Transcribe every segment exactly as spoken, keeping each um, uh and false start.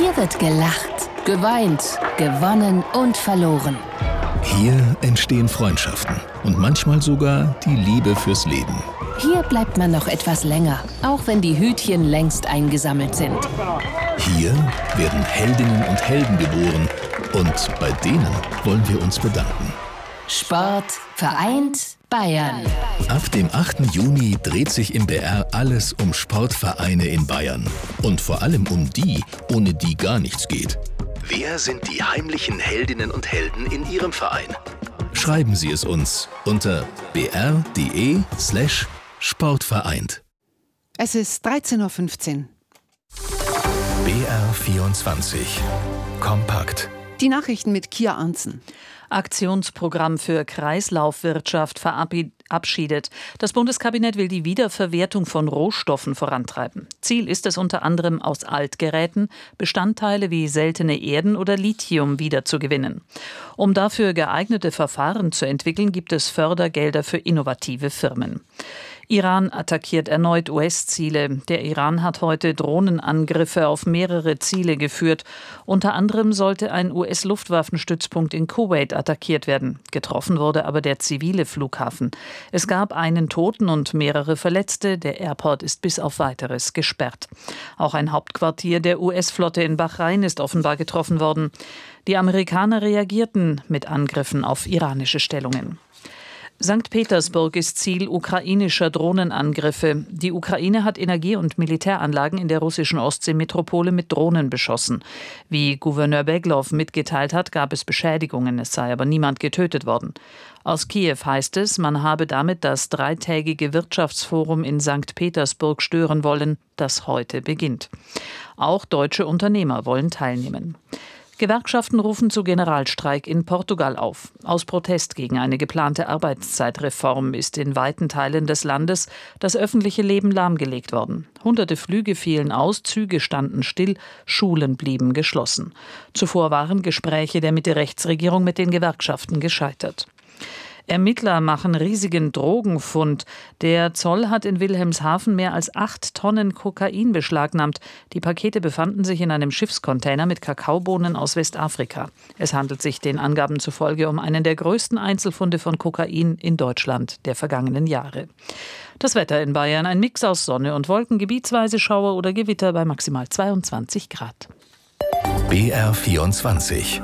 Hier wird gelacht, geweint, gewonnen und verloren. Hier entstehen Freundschaften und manchmal sogar die Liebe fürs Leben. Hier bleibt man noch etwas länger, auch wenn die Hütchen längst eingesammelt sind. Hier werden Heldinnen und Helden geboren und bei denen wollen wir uns bedanken. Sport vereint Bayern. Ab dem achten Juni dreht sich im B R alles um Sportvereine in Bayern. Und vor allem um die, ohne die gar nichts geht. Wer sind die heimlichen Heldinnen und Helden in Ihrem Verein? Schreiben Sie es uns unter br.de slash sportvereint. Es ist dreizehn Uhr fünfzehn. B R vierundzwanzig. Kompakt. Die Nachrichten mit Kia Arntzen. Aktionsprogramm für Kreislaufwirtschaft verabschiedet. Das Bundeskabinett will die Wiederverwertung von Rohstoffen vorantreiben. Ziel ist es unter anderem, aus Altgeräten Bestandteile wie seltene Erden oder Lithium wiederzugewinnen. Um dafür geeignete Verfahren zu entwickeln, gibt es Fördergelder für innovative Firmen. Iran attackiert erneut U S-Ziele. Der Iran hat heute Drohnenangriffe auf mehrere Ziele geführt. Unter anderem sollte ein U S-Luftwaffenstützpunkt in Kuwait attackiert werden. Getroffen wurde aber der zivile Flughafen. Es gab einen Toten und mehrere Verletzte. Der Airport ist bis auf Weiteres gesperrt. Auch ein Hauptquartier der U S-Flotte in Bahrain ist offenbar getroffen worden. Die Amerikaner reagierten mit Angriffen auf iranische Stellungen. Sankt Petersburg ist Ziel ukrainischer Drohnenangriffe. Die Ukraine hat Energie- und Militäranlagen in der russischen Ostseemetropole mit Drohnen beschossen. Wie Gouverneur Beglow mitgeteilt hat, gab es Beschädigungen, es sei aber niemand getötet worden. Aus Kiew heißt es, man habe damit das dreitägige Wirtschaftsforum in Sankt Petersburg stören wollen, das heute beginnt. Auch deutsche Unternehmer wollen teilnehmen. Gewerkschaften rufen zu Generalstreik in Portugal auf. Aus Protest gegen eine geplante Arbeitszeitreform ist in weiten Teilen des Landes das öffentliche Leben lahmgelegt worden. Hunderte Flüge fielen aus, Züge standen still, Schulen blieben geschlossen. Zuvor waren Gespräche der Mitte-Rechts-Regierung mit den Gewerkschaften gescheitert. Ermittler machen riesigen Drogenfund. Der Zoll hat in Wilhelmshaven mehr als acht Tonnen Kokain beschlagnahmt. Die Pakete befanden sich in einem Schiffscontainer mit Kakaobohnen aus Westafrika. Es handelt sich den Angaben zufolge um einen der größten Einzelfunde von Kokain in Deutschland der vergangenen Jahre. Das Wetter in Bayern: ein Mix aus Sonne und Wolken, gebietsweise Schauer oder Gewitter bei maximal zweiundzwanzig Grad. B R vierundzwanzig.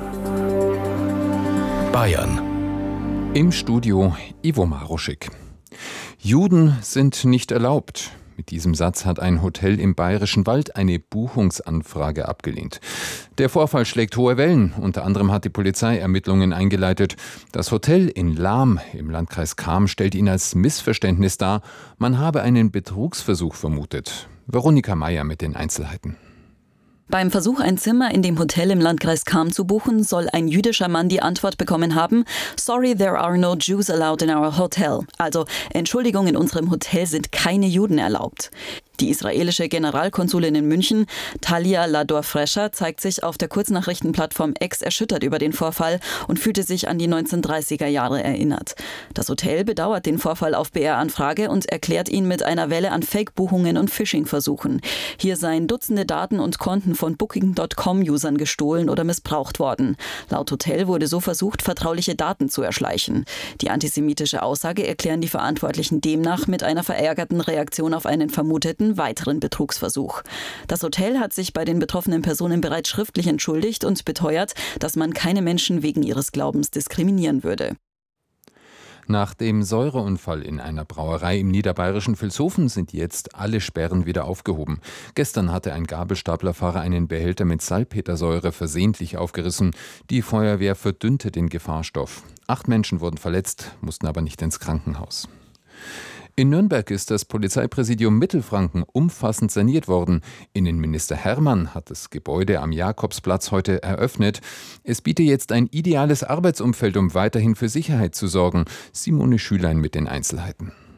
Bayern. Im Studio Ivo Maruschik. Juden sind nicht erlaubt. Mit diesem Satz hat ein Hotel im Bayerischen Wald eine Buchungsanfrage abgelehnt. Der Vorfall schlägt hohe Wellen. Unter anderem hat die Polizei Ermittlungen eingeleitet. Das Hotel in Lahm im Landkreis Cham stellt ihn als Missverständnis dar. Man habe einen Betrugsversuch vermutet. Veronika Meyer mit den Einzelheiten. Beim Versuch, ein Zimmer in dem Hotel im Landkreis Cham zu buchen, soll ein jüdischer Mann die Antwort bekommen haben: Sorry, there are no Jews allowed in our hotel. Also, Entschuldigung, in unserem Hotel sind keine Juden erlaubt. Die israelische Generalkonsulin in München, Talia Lador-Frescher, zeigt sich auf der Kurznachrichtenplattform X erschüttert über den Vorfall und fühlte sich an die neunzehnhundertdreißiger Jahre erinnert. Das Hotel bedauert den Vorfall auf B R-Anfrage und erklärt ihn mit einer Welle an Fake-Buchungen und Phishing-Versuchen. Hier seien Dutzende Daten und Konten von Booking Punkt com-Usern gestohlen oder missbraucht worden. Laut Hotel wurde so versucht, vertrauliche Daten zu erschleichen. Die antisemitische Aussage erklären die Verantwortlichen demnach mit einer verärgerten Reaktion auf einen vermuteten weiteren Betrugsversuch. Das Hotel hat sich bei den betroffenen Personen bereits schriftlich entschuldigt und beteuert, dass man keine Menschen wegen ihres Glaubens diskriminieren würde. Nach dem Säureunfall in einer Brauerei im niederbayerischen Vilshofen sind jetzt alle Sperren wieder aufgehoben. Gestern hatte ein Gabelstaplerfahrer einen Behälter mit Salpetersäure versehentlich aufgerissen. Die Feuerwehr verdünnte den Gefahrstoff. Acht Menschen wurden verletzt, mussten aber nicht ins Krankenhaus. In Nürnberg ist das Polizeipräsidium Mittelfranken umfassend saniert worden. Innenminister Hermann hat das Gebäude am Jakobsplatz heute eröffnet. Es biete jetzt ein ideales Arbeitsumfeld, um weiterhin für Sicherheit zu sorgen. Simone Schülein mit den Einzelheiten.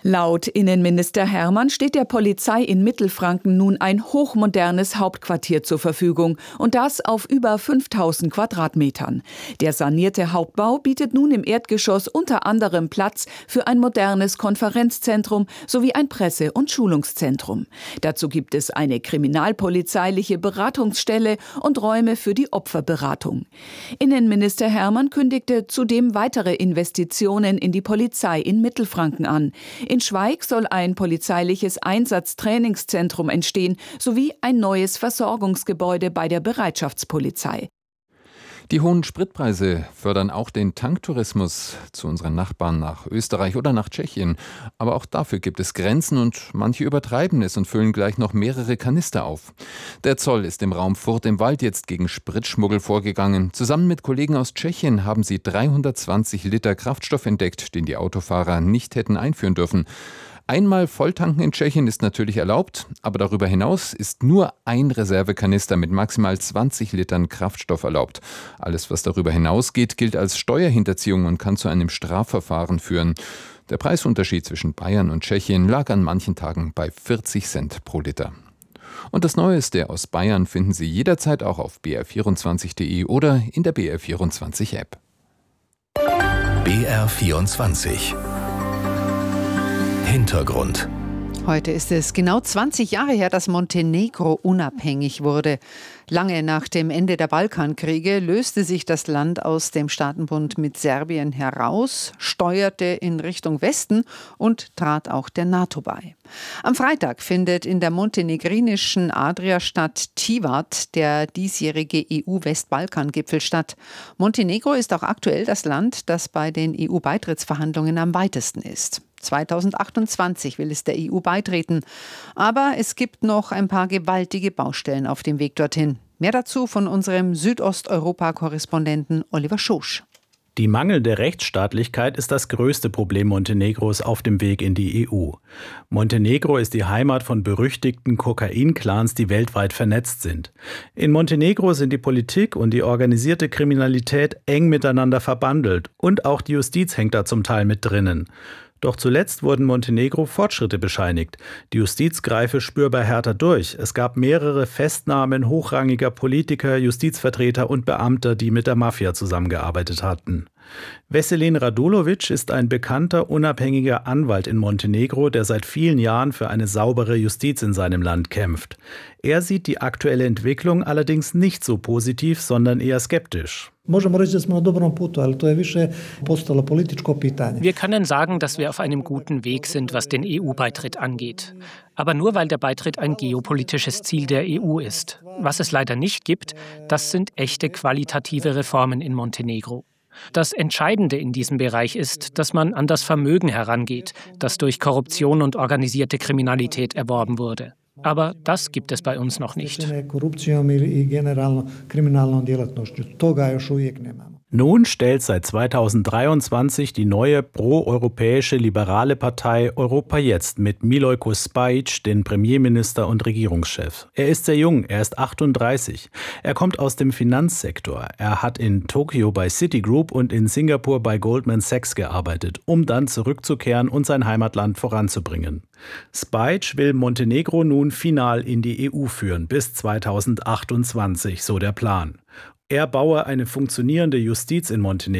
Laut Innenminister Hermann steht der Polizei in Mittelfranken nun ein hochmodernes Hauptquartier zur Verfügung und das auf über fünftausend Quadratmetern. Der sanierte Hauptbau bietet nun im Erdgeschoss unter anderem Platz für ein modernes Konferenzzentrum sowie ein Presse- und Schulungszentrum. Dazu gibt es eine kriminalpolizeiliche Beratungsstelle und Räume für die Opferberatung. Innenminister Hermann kündigte zudem weitere Investitionen in die Polizei in Mittelfranken an. In Schweig soll ein polizeiliches Einsatztrainingszentrum entstehen, sowie ein neues Versorgungsgebäude bei der Bereitschaftspolizei. Die hohen Spritpreise fördern auch den Tanktourismus zu unseren Nachbarn nach Österreich oder nach Tschechien. Aber auch dafür gibt es Grenzen und manche übertreiben es und füllen gleich noch mehrere Kanister auf. Der Zoll ist im Raum Furth im Wald jetzt gegen Spritschmuggel vorgegangen. Zusammen mit Kollegen aus Tschechien haben sie dreihundertzwanzig Liter Kraftstoff entdeckt, den die Autofahrer nicht hätten einführen dürfen. Einmal Volltanken in Tschechien ist natürlich erlaubt, aber darüber hinaus ist nur ein Reservekanister mit maximal zwanzig Litern Kraftstoff erlaubt. Alles, was darüber hinausgeht, gilt als Steuerhinterziehung und kann zu einem Strafverfahren führen. Der Preisunterschied zwischen Bayern und Tschechien lag an manchen Tagen bei vierzig Cent pro Liter. Und das Neueste aus Bayern finden Sie jederzeit auch auf b r vierundzwanzig punkt de oder in der B R vierundzwanzig App. B R vierundzwanzig Hintergrund. Heute ist es genau zwanzig Jahre her, dass Montenegro unabhängig wurde. Lange nach dem Ende der Balkankriege löste sich das Land aus dem Staatenbund mit Serbien heraus, steuerte in Richtung Westen und trat auch der NATO bei. Am Freitag findet in der montenegrinischen Adriastadt Tivat der diesjährige E U-Westbalkan-Gipfel statt. Montenegro ist auch aktuell das Land, das bei den E U-Beitrittsverhandlungen am weitesten ist. zweitausendachtundzwanzig will es der E U beitreten. Aber es gibt noch ein paar gewaltige Baustellen auf dem Weg dorthin. Mehr dazu von unserem Südosteuropa-Korrespondenten Oliver Schosch. Die mangelnde Rechtsstaatlichkeit ist das größte Problem Montenegros auf dem Weg in die E U. Montenegro ist die Heimat von berüchtigten Kokain-Clans, die weltweit vernetzt sind. In Montenegro sind die Politik und die organisierte Kriminalität eng miteinander verbandelt und auch die Justiz hängt da zum Teil mit drinnen. Doch zuletzt wurden Montenegro Fortschritte bescheinigt. Die Justiz greife spürbar härter durch. Es gab mehrere Festnahmen hochrangiger Politiker, Justizvertreter und Beamter, die mit der Mafia zusammengearbeitet hatten. Veselin Radulovic ist ein bekannter, unabhängiger Anwalt in Montenegro, der seit vielen Jahren für eine saubere Justiz in seinem Land kämpft. Er sieht die aktuelle Entwicklung allerdings nicht so positiv, sondern eher skeptisch. Wir können sagen, dass wir auf einem guten Weg sind, was den E U-Beitritt angeht. Aber nur weil der Beitritt ein geopolitisches Ziel der E U ist. Was es leider nicht gibt, das sind echte qualitative Reformen in Montenegro. Das Entscheidende in diesem Bereich ist, dass man an das Vermögen herangeht, das durch Korruption und organisierte Kriminalität erworben wurde. Aber das gibt es bei uns noch nicht. Nun stellt seit zweitausenddreiundzwanzig die neue pro-europäische liberale Partei Europa Jetzt mit Milojko Spajic den Premierminister und Regierungschef. Er ist sehr jung, er ist achtunddreißig. Er kommt aus dem Finanzsektor. Er hat in Tokio bei Citigroup und in Singapur bei Goldman Sachs gearbeitet, um dann zurückzukehren und sein Heimatland voranzubringen. Spajic will Montenegro nun final in die E U führen, bis zweitausendachtundzwanzig, so der Plan. Er baue eine funktionierende Justiz in Montenegro